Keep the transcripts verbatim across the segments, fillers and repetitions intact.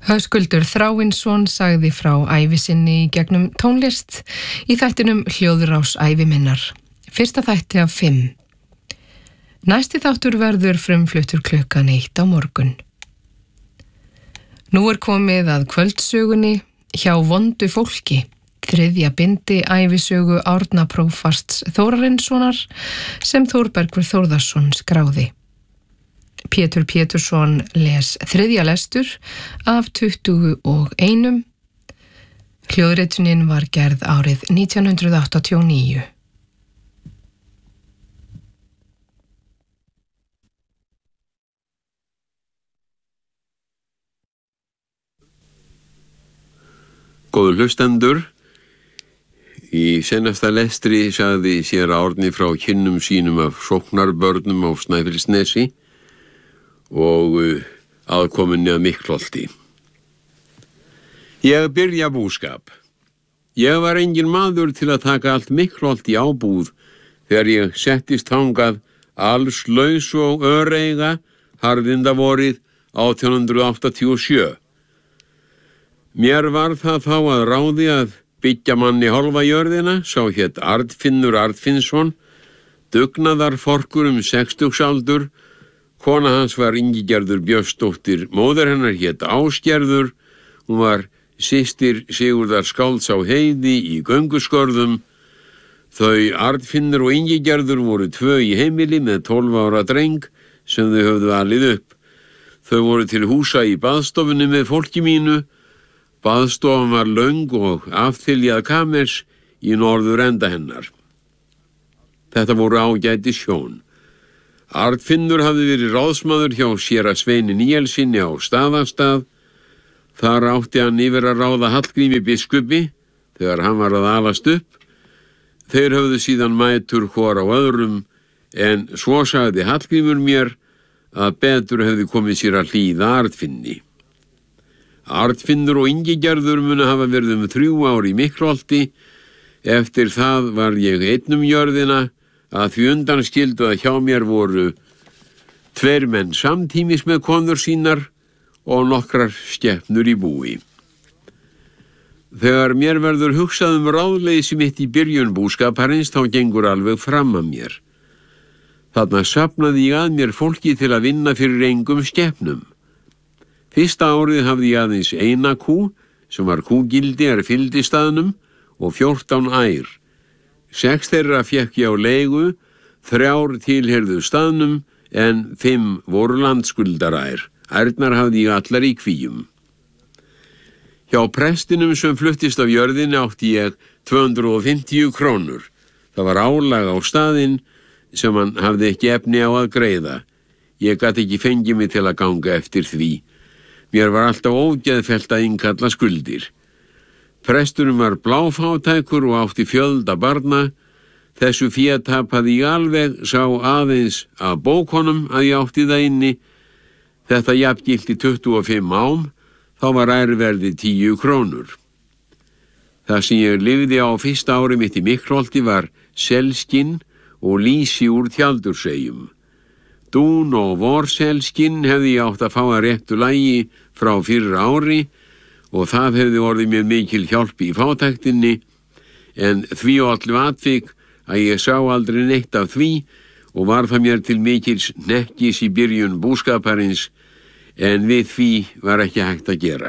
Höskuldur Þráinsson sagði frá ævi sinni í gegnum tónlist í þættinum Hljóðrás ævi minnar. Fyrsta þætti af fimm. Næsti þáttur verður frumfluttur klukkan eitt á morgun. Nú er komið að kvöldsögunni Hjá vondu fólki, þriðja bindi ævisögu Árna prófasts Þórarinssonar sem Þórbergur Þórðarsson skráði. Pétur Pétursson les þriðja lestur af tuttugu og einum. Hljóðritunin var gerð árið nítján hundrað áttatíu og níu. Góður hlustendur, í seinasta lestri sagði séra Árni frá kynnum sínum af sóknarbörnum á Snæfellsnesi og aðkominni að Miklholti. Ég byrja búskap. Ég var engin maður til að taka allt Miklholt í ábúð þegar ég settist þangað alls laus og öreiga harðinda vorið átján hundrað áttatíu og sjö. Mér var það þá að ráði að byggja manni hálfa jörðina, sá hét Arnfinnur Arnfinnsson, dugnaðarforkur um sextugsaldur. Kona hans var Ingigerður Björnsdóttir, móðir hennar hét Ásgerður, hún var systir Sigurðar Skálds á Heiði í Gönguskörðum. Þau Arnfinnur og Ingigerður voru tvö í heimili með tólf ára dreng sem þau höfðu alið upp. Þau voru til húsa í baðstofunni með fólki mínu. Baðstofan var löng og afþiljað kamers í norður enda hennar. Þetta voru ágætis hjón. Arnfinnur hafði verið ráðsmaður hjá séra Sveini Níelsinni á Staðastað. Þar átti hann yfir að ráða Hallgrími biskupi þegar hann var að alast upp. Þeir höfðu síðan mætur hvor á öðrum, en svo sagði Hallgrímur mér að betur hefði komið sér að hlýða Arnfinni. Arnfinnur og Ingigerður munu hafa verið um þrjú ár í Miklholti. Eftir það var ég einn um jörðina, að því undanskildu að hjá mér voru tveir menn samtímis með konur sínar og nokkrar skepnur í búi. Þegar mér verður hugsað um ráðleysi mitt í byrjun búskaparins, þá gengur alveg fram að mér. Þarna safnaði ég að mér fólki til að vinna fyrir engum skepnum. Fyrsta árið hafði ég aðeins eina kú, sem var kúgildi er fylgdi staðnum, og fjórtán ær. Sex þeirra fékk ég á leigu, þrjár tilheyrðu staðnum, en fimm voru landsskuldarær. Ærnar hafði ég allar í kvíum. Hjá prestinum sem fluttist af jörðinni átti ég tvö hundruð og fimmtíu krónur. Það var álag á staðinn sem hann hafði ekki efni á að greiða. Ég gat ekki fengið mig til að ganga eftir því. Mér var alltaf ógeðfellt að innkalla skuldir. Presturinn var bláfátækur og átti fjölda barna. Þessu fé tapaði ég alveg, sá aðeins af bókonum að ég átti það inni. Þetta jafngilti tuttugu og fimm ám, þá var ærverði tíu krónur. Það sem ég lifði á fyrsta ári mitt í Miklholti var selskinn og lýsi úr Tjaldursegjum. Dún og vorselskinn hefði ég átt að fá að réttu lagi frá fyrra ári og það hefði orðið mér mikil hjálp í fátæktinni, en því og allu atvik að ég sá aldrei neitt af því og var það mér til mikils hnekkis í byrjun búskaparins, en við því var ekki hægt að gera.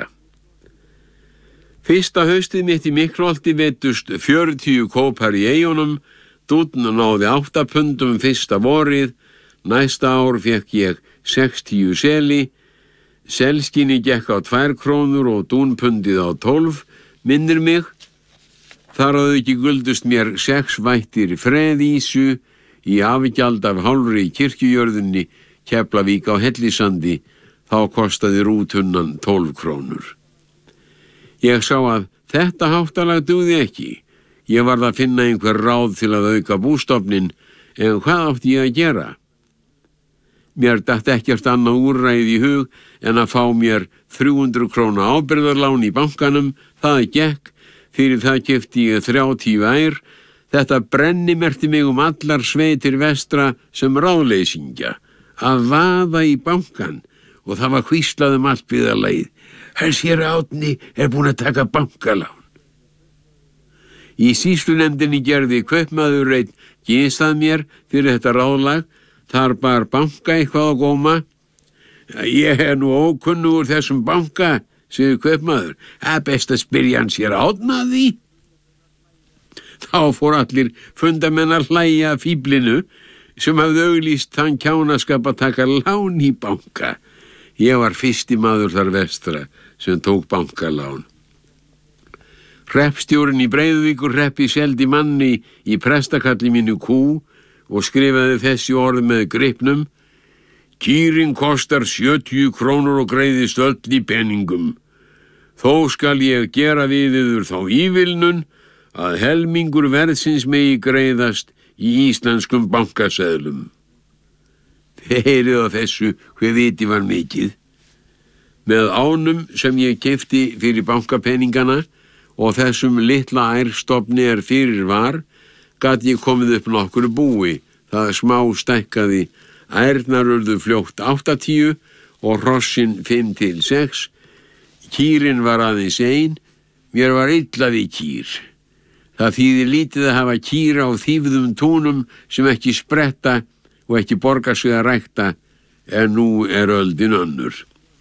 Fyrsta haustið mitt í Miklholti veittust fjörutíu kópar í eyjunum, dúnn náði átta pundum fyrsta vorið. Næsta ár fékk ég sextíu seli, selskinni gekk á tvær krónur og dúnpundið á tólf, minnir mig. Þar að auki guldust mér sex vættir freðísu í afgjald af hálfri kirkjujörðinni Keflavík á Hellisandi, þá kostaði rútunnan tólf krónur. Ég sá að þetta háttalag dugði ekki. Ég varð að finna einhver ráð til að auka bústofnin, en hvað átti ég að gera? Mér datt ekkert annað úrræði í hug en að fá mér þrjú hundruð króna ábyrgðarlán í bankanum. Það gekk, fyrir það keypti ég þrjátíu ær. Þetta brennimerkti mig um allar sveitir vestra sem ráðleysingja. Að vaða í bankan og það var hvíslað um allt byggðarlagið. Hans séra Árni er búinn að taka bankalán. Í sýslunefndinni gerði kaupmaður einn gisað mér fyrir þetta ráðlag, þar bar banka eitthvað á góma. Ég er nú ókunnugur þessum banka, segir kaupmaður. Það er best að spyrja hann séra Árna að því. Þá fór allir fundamenn að hlæja að fíblinu sem hafði auglýst þann kjánaskap að taka lán í banka. Ég var fyrsti maður þar vestra sem tók bankalán. Hreppstjórinn í Breiðuvíkur hreppi seldi manni í prestakalli mínu kú og skrifaði þessi orð með gripnum: Kýrin kostar sjötíu krónur og greiðist öll í peningum. Þó skal ég gera við yður þá ívilnun að helmingur verðsins megi greiðast í íslenskum bankaseðlum. Heyrið á þessu hve viti var mikið. Með ánum sem ég keypti fyrir bankapeningana og þessum litla ærstofni er fyrir var, gat ég komið upp nokkur búi. Það smá stækkaði, ærnar urðu fljótt áttatíu og hrossin fimm til sex. Kýrin var aðeins ein, mér var illa við kýr. Það þýðir lítið að hafa kýra á þýfðum túnum sem ekki spretta og ekki borga sig að rækta, en nú er öldin önnur.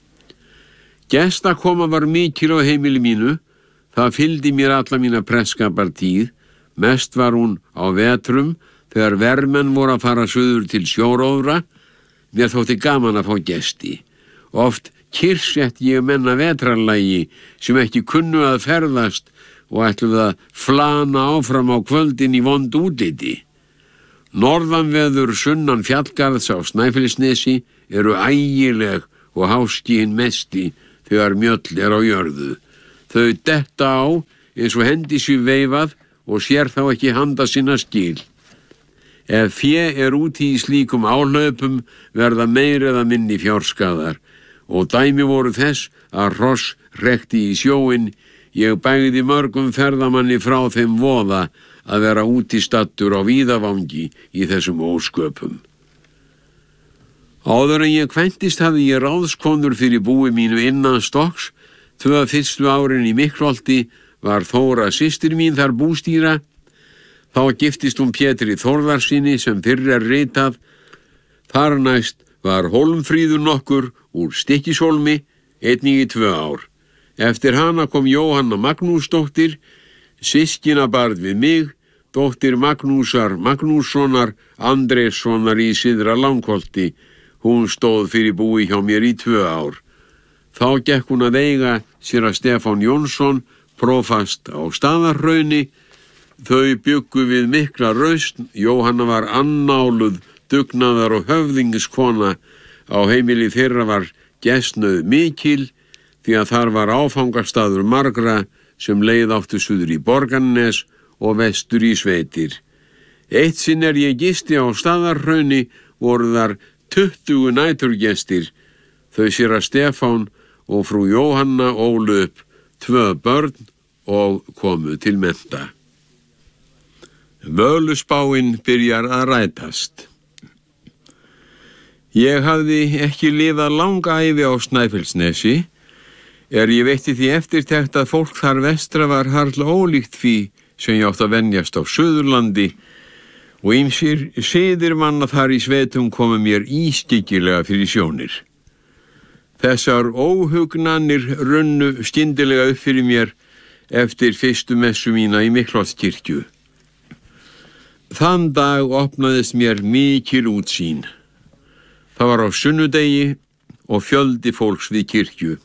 Gestakoma var mikil á heimili mínu. Það fylgdi mér alla mína prestskapartíð. Mest var hún á vetrum þegar vermenn voru að fara suður til sjóróðra. Mér þótti gaman að fá gesti. Oft kyrsett ég menna vetrarlægi sem ekki kunnu að ferðast og ætluðu að flana áfram á kvöldin í vond útliti. Norðanveður sunnan fjallgarðs á Snæfellsnesi eru ægileg og háskíinn mesti þegar mjöll er á jörðu. Þau detta á eins og hendi sér veifað og sér þá ekki handa sinna skil. Ef fé er úti í slíkum áhlaupum verða meir eða minni fjárskaðar og dæmi voru þess að hross rekti í sjóinn. Ég bægði mörgum ferðamanni frá þeim voða að vera úti stattur á víðavangi í þessum ósköpum. Áður en ég kvæntist hafði ég ráðskonur fyrir búi mínu innan stokks. Tvö fyrstu árin í Miklholti var Þóra systir mín þar bústýra. Þá giftist hún Pétri Þórðarsyni sem fyrr er ritað. Þar næst var Hólmfríður nokkur úr Stykkishólmi, einnig í tvö ár. Eftir hana kom Jóhanna Magnúsdóttir, systkinabarn við mig, dóttir Magnúsar Magnússonar Andréssonar í Syðra Langholti. Hún stóð fyrir búi hjá mér í tvö ár. Þá gekk hún að eiga séra Stefán Jónsson, prófast á Staðarhrauni. Þau bjuggu við mikla rausn. Jóhanna var annáluð, dugnaðar og höfðingiskona. Á heimili þeirra var gestnauð mikil, því að þar var áfangastaður margra sem leið áttu suður í Borgarnes og vestur í sveitir. Eitt sinn er ég gisti á Staðarhrauni, voru þar tuttugu næturgestir. Þau séra Stefán og frú Jóhanna ólu upp tvö börn og komu til mennta. Völuspáin byrjar að rætast. Ég hafði ekki lifað langa ævi á Snæfellsnesi, er ég veitti því eftirtekt að fólk þar vestra var harla ólíkt því sem ég átt að venjast á Suðurlandi og ýmsir siðir manna þar í sveitum komu mér ískyggilega fyrir sjónir. Þessar óhugnanir runnu skyndilega upp fyrir mér eftir fyrstu messu mína í Miklholtskirkju. Þann dag opnaðist mér mikil útsýn. Það var á sunnudegi og fjöldi fólks við kirkju.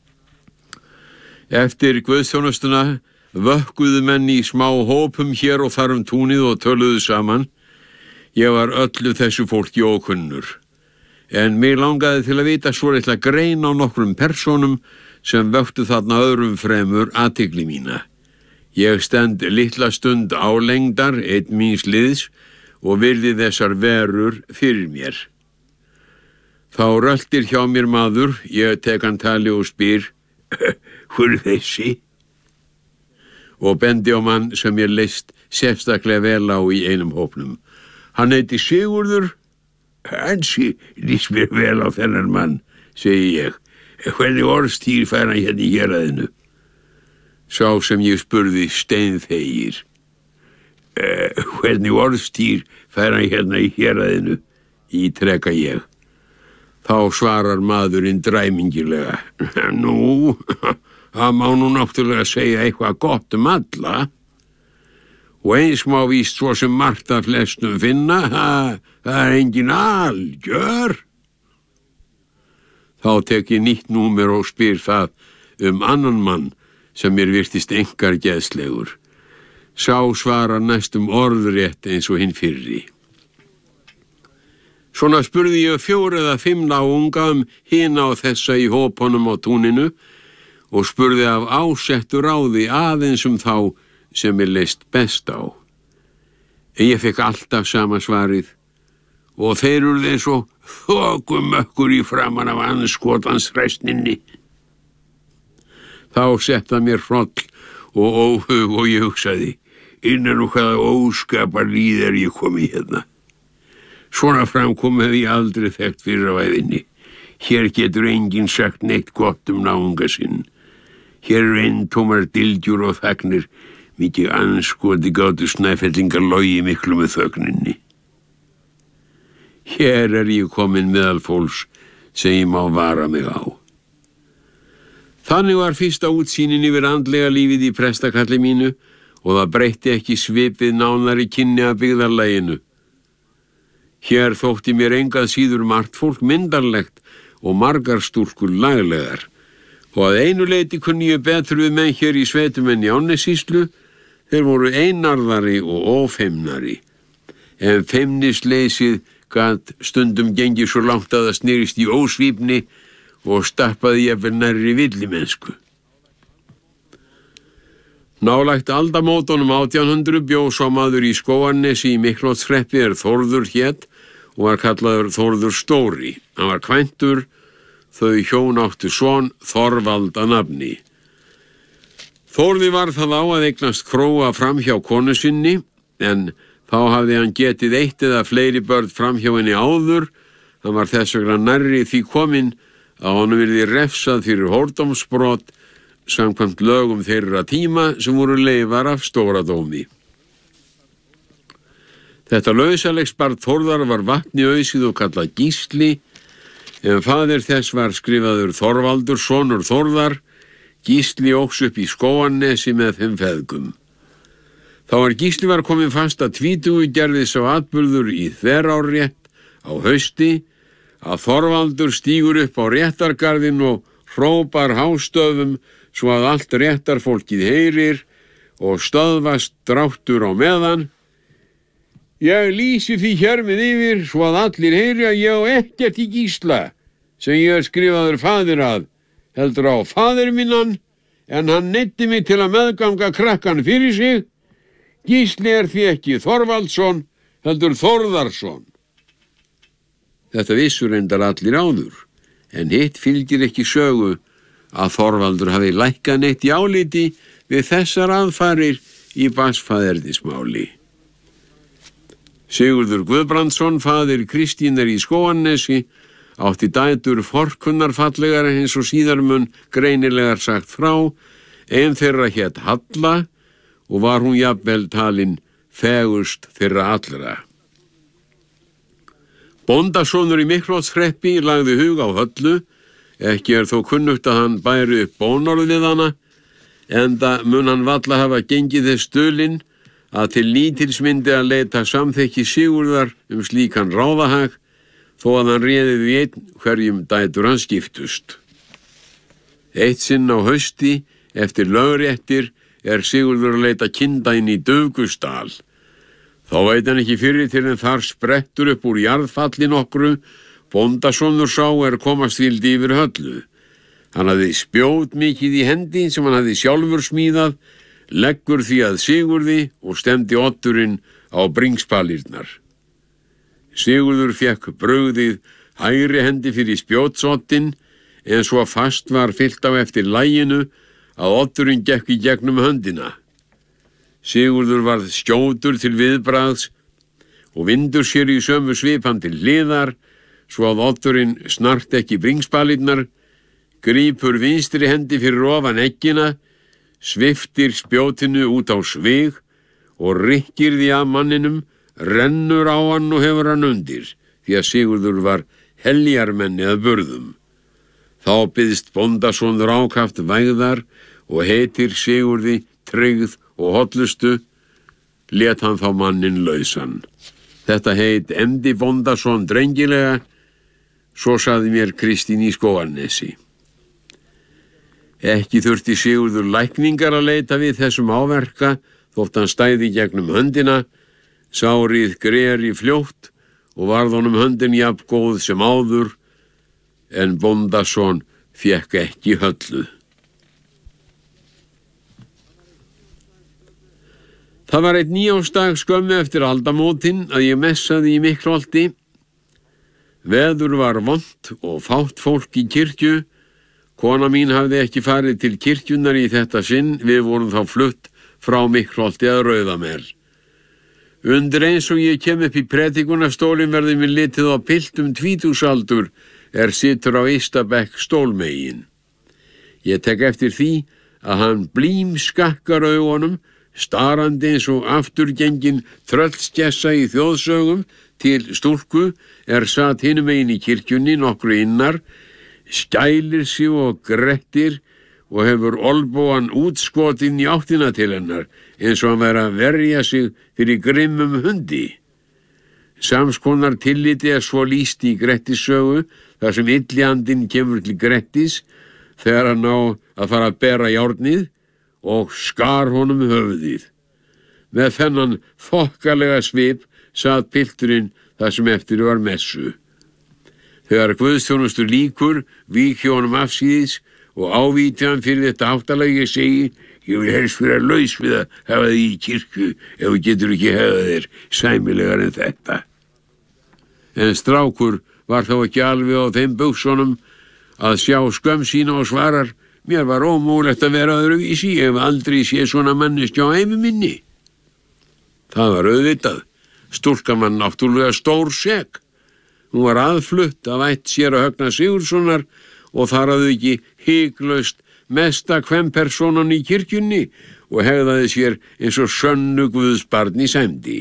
Eftir guðsþjónustuna vökkuðu menn í smá hópum hér og þar um túnið og töluðu saman. Ég var öllu þessu fólki ókunnur. En mig langaði til að vita svolítið grein á nokkrum persónum sem vöktu þarna öðrum fremur athygli mína. Ég stend litla stund álengdar einn míns liðs og virði þessar verur fyrir mér. Þá röltir hjá mér maður, ég tek hann tali og spyr, hver þessi? Og bendi á mann sem ég leist sérstaklega vel á í einum hópnum. Hann heiti Sigurður. Hansi lýst mér vel á þennan mann, segi ég. Hvernig orðstýr fær hann hérna í héraðinu? Sá sem ég spurði steinþegir. Eh, hvernig orðstýr fær hann hérna í héraðinu? Ítreka ég. Þá svarar maðurinn dræmingilega. Nú, það má nú náttúrulega segja eitthvað gott um alla. Og eins má víst svo sem margt að flestum finna, það, það er engin algjör. Þá tek ég nýtt númer og spyr það um annan mann sem mér virtist einkar geðslegur. Sá svarar næstum orðrétt eins og hinn fyrri. Svona spurði ég fjóra eða fimm náunga um hina og þessa í hópunum á túninu og spurði af ásettu ráði aðeins um þá sem ég leist best á. En ég fekk alltaf sama svarið og þeir eru eins og þokumökkur í framan af andskotans hræsninni. Þá setta mér hroll og óhug og ég hugsaði, innan og hvaða óskapar líð er ég komið hérna. Svona framkom hef ég aldrei þekkt fyrir á ævinni. Hér getur enginn sagt neitt gott um náunga sinn. Hér eru eintómar dylgjur og þagnir, mikið anskoti gátu snæfellingar logi miklu með þögninni. Hér er ég komin meðal fólks sem ég má vara mig á. Þannig var fyrsta útsýnin yfir andlega lífið í prestakalli mínu og það breytti ekki svipið nánari kynni að byggðarlaginu. Hér þótti mér engað síður margt fólk myndarlegt og margar stúlkur laglegar og að einu leyti kunni ég betur við menn hér í sveitum en í Árnessýslu, þeir voru einarðari og ófeimnari. En feimnisleysið gat stundum gengið svo langt að það snerist í ósvífni og stappaði jafnvel nærri villimensku. Nálægt aldamótunum átján hundruð bjó sá maður í Skógarnesi í Miklholtshreppi er Þórður hét og var kallaður Þórður stóri. Hann var kvæntur, þau hjón áttu son Þorvald að nafni. Þórði var það á að eignast króa fram hjá konu sinni, en þá hafði hann getið eitt eða fleiri börn fram hjá henni áður. Hann var þess vegna nærri því kominn að honum yrði refsað fyrir hórdómsbrot samkvæmt lögum þeirra tíma sem voru leifar af stóradómi. Þetta lausalegsbarn Þórðar var vatni ausið og kallað Gísli, en faðir þess var skrifaður Þorvaldur, sonur Þórðar. Gísli óx upp í Skógarnesi með þeim feðgum. Þá var Gísli var komin fast að tvítugu gerði sá atburður í Þverárrétt á hausti að Þorvaldur stígur upp á réttargarðin og hrópar hástöfum svo að allt réttarfólkið heyrir og stöðvast dráttur á meðan. Ég lýsi því hér með yfir svo að allir heyri að ég á ekkert í Gísla sem ég er skrifaður faðir að, heldur á faðir minnan, en hann neyddi mig til að meðganga krakkan fyrir sig. Gísli er því ekki Þorvaldsson, heldur Þórðarsson. Þetta vissur reyndar allir áður, en hitt fylgir ekki sögu að Þorvaldur hafi lækkað neitt í áliti við þessar aðfarir í barnsfaðernismáli. Sigurður Guðbrandsson, faðir Kristínar í Skógarnesi, átti dætur forkunnarfallegar eins og síðar mun greinilegar sagt frá, ein þeirra hét Halla og var hún jafnvel talin fegurst þeirra allra. Bóndasonur í Miklholtshreppi lagði hug á Höllu, ekki er þó kunnugt að hann bæri upp bónorð við hana, enda mun hann valla hafa gengið þess dulinn að til lítilsmyndi að leita samþekki Sigurðar um slíkan ráðahag, þó að hann réði við einn hverjum dætur hann skiptust. Eitt sinn á hausti, eftir lögréttir, er Sigurður að leita kinda inn í Dufgusdal. Þá veit hann ekki fyrir til en þar sprettur upp úr jarðfalli nokkru, bóndasonur sá er komast vildi yfir Höllu. Hann hafði spjót mikið í hendi sem hann hafði sjálfur smíðað, leggur því að Sigurði og stemdi oddurinn á bringspalirnar. Sigurður fekk brugðið hægri hendi fyrir spjótsoddinn, en svo fast var fyllt á eftir laginu að oddurinn gekk í gegnum höndina. Sigurður varð skjótur til viðbragðs og vindur sér í sömu svipan til hliðar, svo að oddurinn snart ekki bringspalirnar, grípur vinstri hendi fyrir ofan eggina, sviftir spjótinu út á svig og rykkir því af manninum, rennur á hann og hefur hann undir, því að Sigurður var heljarmenni að burðum. Þá byðst bóndasonur ákaft vægðar og heitir Sigurði tryggð og hollustu, lét hann þá mannin lausan. Þetta heit emdi bóndason drengilega, svo saði mér Kristín í Skógarnesi. Ekki þurfti Sigurður lækningar að leita við þessum áverka, þótt hann stæði gegnum höndina, sárið greri fljótt og varð honum höndin jafn góð sem áður, en bóndason fékk ekki höllu. Það var einn nýjársdag skömmu eftir aldamótin að ég messaði í Miklholti. Veður var vont og fátt fólk í kirkju. Kona mín hafði ekki farið til kirkjunnar í þetta sinn, við vorum þá flutt frá Miklholti að Rauðamer. Undir eins og ég kem upp í predikunarstólinn verði mér litið á piltum tvítusaldur er situr á ysta bekk stólmegin. Ég tek eftir því að hann blím skakkar augunum, starandi eins og afturgengin tröllskessa í þjóðsögum til stúlku er satt hinum megin í kirkjunni nokkru innar, skælir sig og grettir og hefur olbóan útskotinn í áttina til hennar eins og hann væri að verja sig fyrir grimmum hundi. Samskonar tilliti er svo lýst í Grettissögu þar sem illiandinn kemur til Grettis þegar hann á að fara að bera járnið og skar honum höfuðið. Með þennan þokkalega svip sat pilturinn þar sem eftir var messu. Þegar guðsþjónustu líkur víki honum afsíðis og ávíti hann fyrir þetta háttalagi segi: ég vil helst vera laus við að hafa þig í kirkju ef þú getur ekki hafa þér sæmilegar en þetta. En strákur var þó ekki alveg á þeim buxunum að sjá skömm sína og svarar: mér var ómögulegt að vera öðruvísi, ég hef aldrei séð svona manneskja á ævi minni. Það var auðvitað. Stúlkan var náttúrulega stór sek. Hún var aðflutt af ætt séra Högna Sigurðssonar og þar hafði ekki hiklaust mesta kvenpersonan í kirkjunni og hegðaði sér eins og sönnu guðsbarn í sæmdi.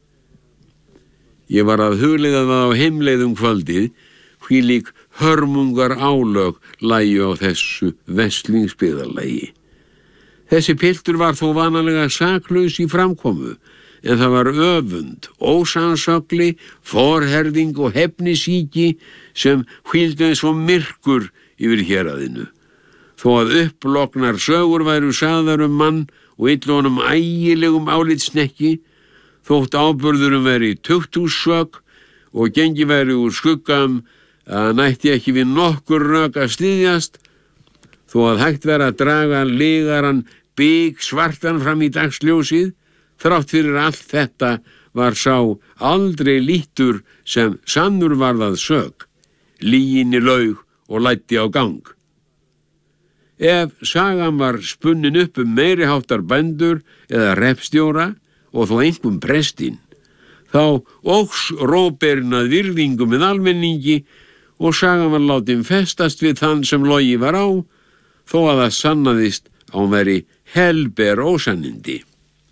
Ég var að hugleiða það á heimleiðum kvöldið, hvílík hörmungar álög lægju á þessu veslingsbyggðarlagi. Þessi piltur var þó vanalega saklaus í framkomu, en það var öfund, ósannsögli, forherðing og hefnisíki sem hvíldu eins og myrkur yfir héraðinu. Þó að upploknar sögur væru sagðar um mann og illónum ægilegum álitssnekki, þótt áburðurum veri tukthússök og gengi veri úr skuggam að nætti ekki við nokkur rök að styðjast, þó að hægt vera að draga lygaran bygg svartan fram í dagsljósið. Þrátt fyrir allt þetta var sá aldrei lítur sem sannur varðað sök, lyginni laug og læddi á gang. Ef sagan var spunnin upp um meiriháttar bændur eða hreppstjóra og þó einkum prestinn, þá óx róberinn að virðingu með almenningi og sagan var látin festast við þann sem logi var á, þó að það sannaðist að hún veri helber ósannindi.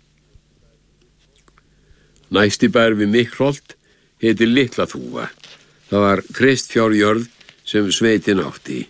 Næsti bær við Miklholt heiti Litlaþúfa. Það var kristfjárjörð sem sveitin átti.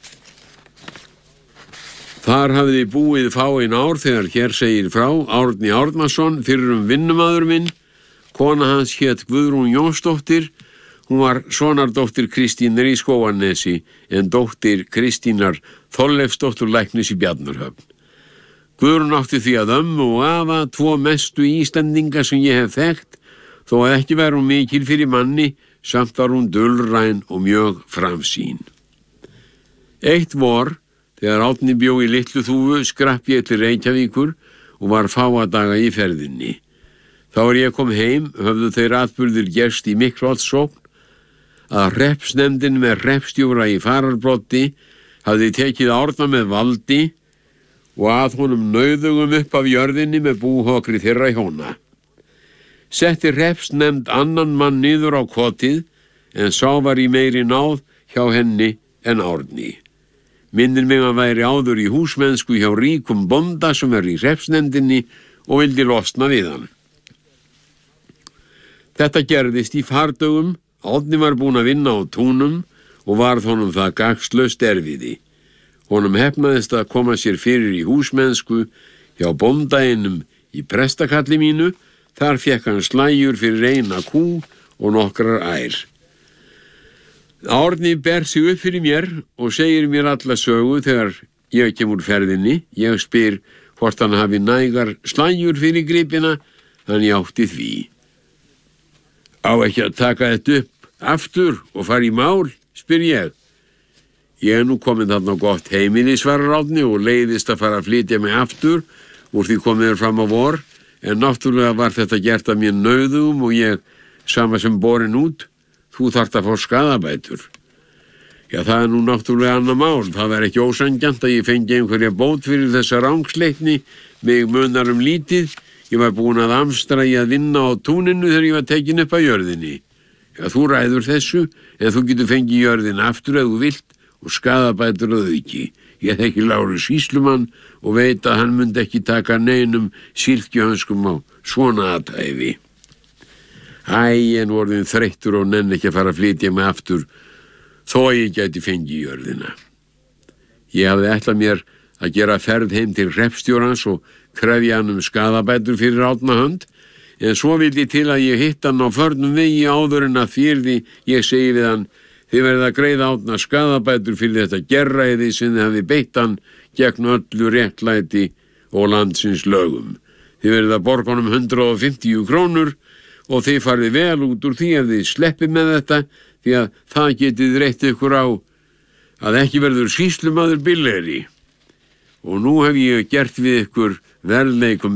Þar hafði búið fáein ár þegar hér segir frá Árni Árnason, fyrrum vinnumaður minn. Kona hans hét Guðrún Jónsdóttir. Hún var sonardóttir Kristínar í Skógarnesi en dóttir Kristínar Þorleifsdóttur læknis í Bjarnarhöfn. Guðrún átti því að ömmu og afa, tvo mestu Íslendinga sem ég hef þekkt, þó að ekki væri hún mikil fyrir manni, samt var hún dulræn og mjög framsýn. Eitt vor, þegar Árni bjó í Litluþúfu, skrapp ég til Reykjavíkur og var fáa daga í ferðinni. Þá er ég kom heim, höfðu þeir atburðir gerst í Miklholtssókn, að hreppsnefndin með hreppstjóra í fararbroddi hafði tekið Árna með valdi og að honum nauðugum upp af jörðinni með búhokri þeirra hjóna. Setti hreppsnefnd annan mann niður á kotið, en sá var í meiri náð hjá henni en Árni. Minnir mig að væri áður í húsmennsku hjá ríkum bónda sem er í hreppsnefndinni og vildi losna við hann. Þetta gerðist í fardögum. Árni var búinn að vinna á túnum og varð honum það gagnslaust erfiði. Honum heppnaðist að koma sér fyrir í húsmennsku hjá bóndainum í prestakalli mínu. Þar fékk hann slægjur fyrir eina kú og nokkrar ær. Árni ber sig upp fyrir mér og segir mér alla sögu þegar ég kem úr ferðinni. Ég spyr hvort hann hafi nægar slægjur fyrir gripina, hann játti því. Á ekki að taka þetta upp aftur og fara í mál, spyr ég. Ég er nú komin þarna á gott heimili, svarar Árni, og leiðist að fara að flytja mig aftur úr því komið er fram á vor, en náttúrulega var þetta gert af mér nauðum og ég sama sem borin út. Þú þarft að fá skaðabætur. Já, það er nú náttúrulega annað mál. Það var ekki ósanngjarnt að ég fengi einhverja bót fyrir þessa rangsleitni, mig munar um lítið. Ég var búin að amstra í að vinna á túninu þegar ég var tekin upp að jörðinni. Já, þú ræður þessu, en þú getur fengið jörðin aftur ef þú vilt og skaðabætur að auki. Ég þekki Lárus sýslumann og veit að hann myndi ekki taka neinum silkihönskum á svona athæfi. Æ, en orðin þreyttur og nenn ekki að fara að flytja mig aftur, þó ég gæti fengið jörðina. Ég hafði ætlað mér að gera ferð heim til hreppstjórans og krefja hann um skaðabætur fyrir Árna hönd, en svo vildi til að ég hitt hann á förnum vegi áður en að fyrir ég segi við hann: þið verðið að greiða Árna skaðabætur fyrir þetta gerræði sem þið hafið beitt hann gegn öllu réttlæti og landsins lögum. Þið verðið að borga honum hundrað og fimmtíu krónur og þið farið vel út úr því ef þið sleppið með þetta, því að það getið reitt ykkur á að ekki verður sýslumaður billegri. Og nú hef ég gert við ykkur verðleikum